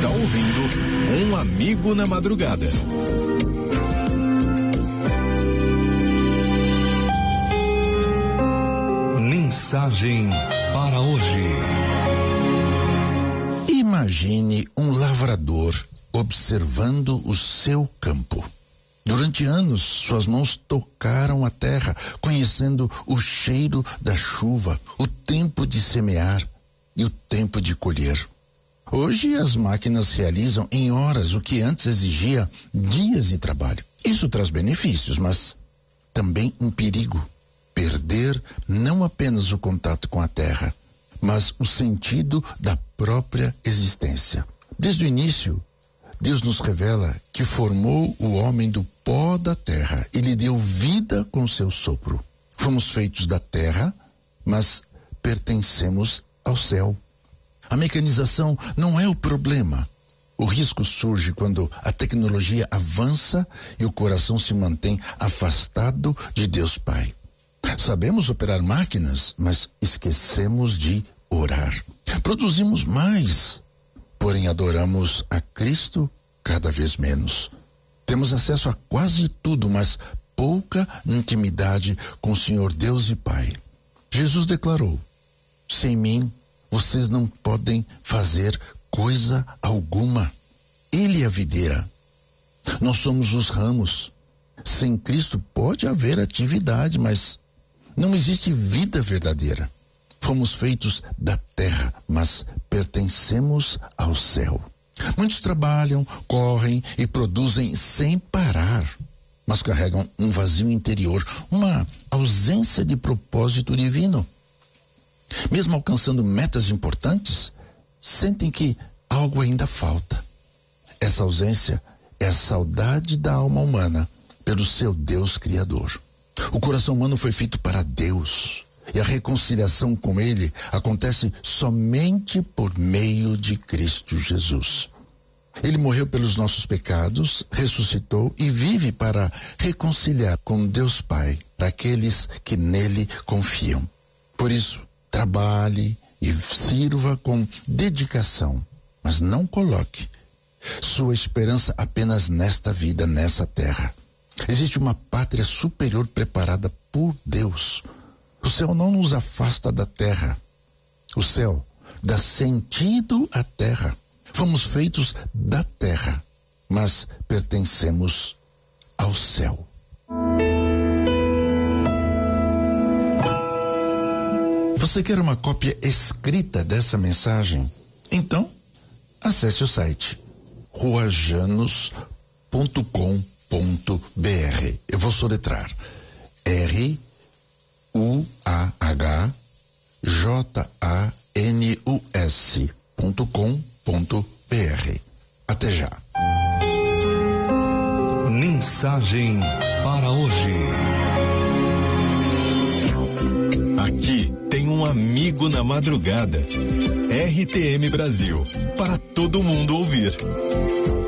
está ouvindo Um Amigo na Madrugada. Mensagem para hoje. Imagine um lavrador observando o seu campo. Durante anos, suas mãos tocaram a terra, conhecendo o cheiro da chuva, o tempo de semear e o tempo de colher. Hoje, as máquinas realizam em horas o que antes exigia dias de trabalho. Isso traz benefícios, mas também um perigo. Perder não apenas o contato com a terra, mas o sentido da própria existência. Desde o início, Deus nos revela que formou o homem do pó da terra e lhe deu vida com seu sopro. Fomos feitos da terra, mas pertencemos ao céu. A mecanização não é o problema. O risco surge quando a tecnologia avança e o coração se mantém afastado de Deus Pai. Sabemos operar máquinas, mas esquecemos de orar. Produzimos mais, porém adoramos a Cristo cada vez menos. Temos acesso a quase tudo, mas pouca intimidade com o Senhor Deus e Pai. Jesus declarou: sem mim, vocês não podem fazer coisa alguma. Ele é a videira. Nós somos os ramos. Sem Cristo pode haver atividade, mas não existe vida verdadeira. Fomos feitos da terra, mas pertencemos ao céu. Muitos trabalham, correm e produzem sem parar, mas carregam um vazio interior, uma ausência de propósito divino. Mesmo alcançando metas importantes, sentem que algo ainda falta. Essa ausência é a saudade da alma humana pelo seu Deus Criador. O coração humano foi feito para Deus, e a reconciliação com Ele acontece somente por meio de Cristo Jesus. Ele morreu pelos nossos pecados, ressuscitou e vive para reconciliar com Deus Pai para aqueles que nele confiam. Por isso, trabalhe e sirva com dedicação, mas não coloque sua esperança apenas nesta vida, nessa terra. Existe uma pátria superior preparada por Deus. O céu não nos afasta da terra. O céu dá sentido à terra. Fomos feitos da terra, mas pertencemos ao céu. Você quer uma cópia escrita dessa mensagem? Então, acesse o site ruajanus.com.br. Eu vou soletrar: ruajanus.com.br. Até já. Mensagem para hoje. Aqui tem um amigo na madrugada. RTM Brasil, para todo mundo ouvir.